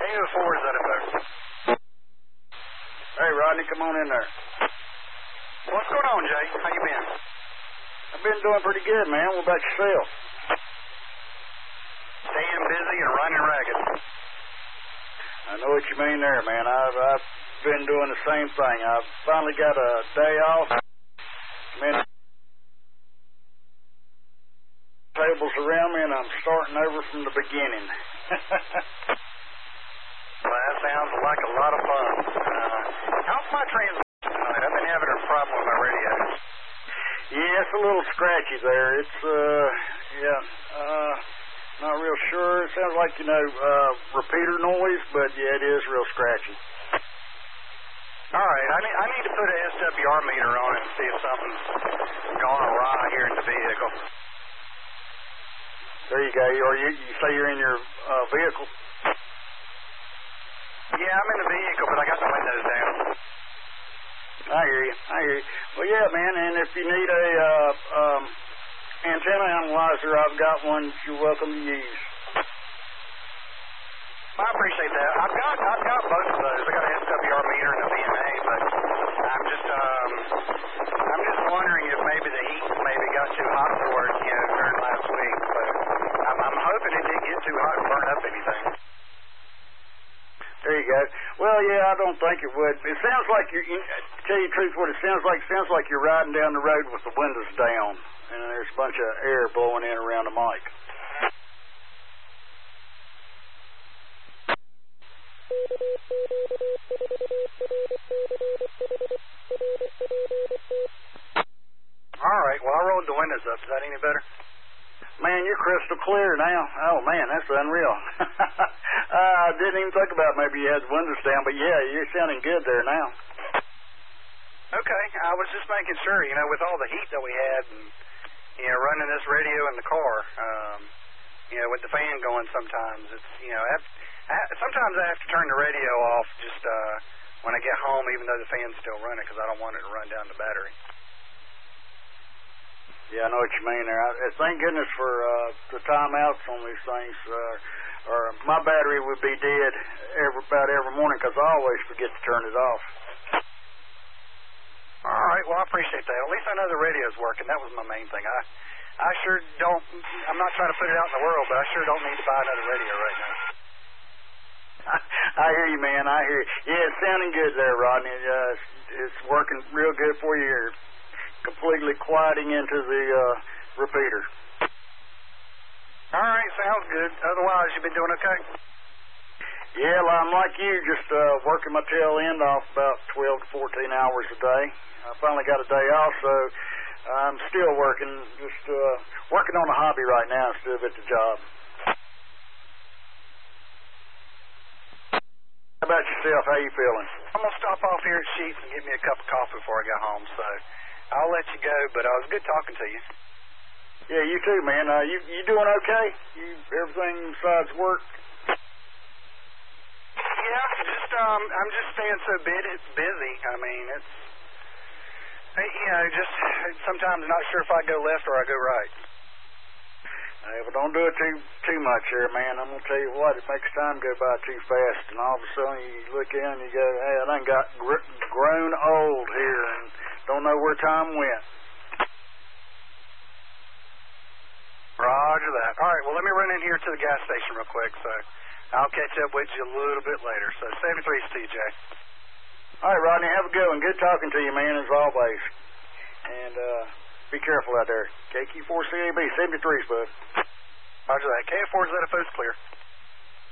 KO4 is that a phone? Hey, Rodney, come on in there. What's going on, Jay? How you been? I've been doing pretty good, man. What about yourself? Staying busy and running ragged. I know what you mean there, man. I've been doing the same thing. I've finally got a day off. Man, tables around me, and I'm starting over from the beginning. Well, that sounds like a lot of fun. How's my transmission tonight? I've been having a problem with my radio. Yeah, it's a little scratchy there. It's, not real sure. It sounds like, repeater noise, but yeah, it is real scratchy. All right, I need to put an SWR meter on it and see if something's gone awry here in the vehicle. There you go. You say you're in your vehicle? Yeah, I'm in the vehicle, but I got the windows down. I hear you. Well, yeah, man, and if you need a antenna analyzer, I've got one that you're welcome to use. I appreciate that. I've got both of those. I got an SWR meter and a VMA, but I'm just wondering if maybe the heat maybe got too hot for it, during last week. But I'm hoping it didn't get too hot and burn up anything. There you go. Well, yeah, I don't think it would. It sounds like to tell you the truth, what it sounds like you're riding down the road with the windows down, and there's a bunch of air blowing in around the mic. All right, well, I rolled the windows up. Is that any better? Man, you're crystal clear now. Oh, man, that's unreal. I didn't even think about maybe you had the windows down, but yeah, you're sounding good there now. Okay, I was just making sure, with all the heat that we had and, running this radio in the car, with the fan going sometimes, it's, sometimes I have to turn the radio off just when I get home, even though the fan's still running, because I don't want it to run down the battery. Yeah, I know what you mean there. Thank goodness for the timeouts on these things. Or my battery would be dead about every morning because I always forget to turn it off. All right, well, I appreciate that. At least I know the radio's working. That was my main thing. I sure don't, I'm not trying to put it out in the world, but I sure don't need to buy another radio right now. I hear you, man. I hear you. Yeah, it's sounding good there, Rodney. It's working real good for you. You're completely quieting into the repeater. All right, sounds good. Otherwise, you been doing okay? Yeah, well, I'm like you, just working my tail end off about 12 to 14 hours a day. I finally got a day off, so I'm still working, just working on a hobby right now instead of at the job. How about yourself? How you feeling? I'm going to stop off here at Sheets and get me a cup of coffee before I get home, so I'll let you go, but it was good talking to you. Yeah, you too, man. You doing okay? Everything besides work? Yeah, just I'm just staying so busy. I mean, it's just sometimes not sure if I go left or I go right. Hey, but don't do it too much here, man. I'm gonna tell you what, it makes time go by too fast, and all of a sudden you look in and you go, hey, I done got grown old here and don't know where time went. Roger that. All right, well, let me run in here to the gas station real quick, so I'll catch up with you a little bit later. So 73's TJ. All right, Rodney, have a good one. Good talking to you, man, as always. And be careful out there. KQ4CAB, 73's, bud. Roger that. KF4 ZFO's clear.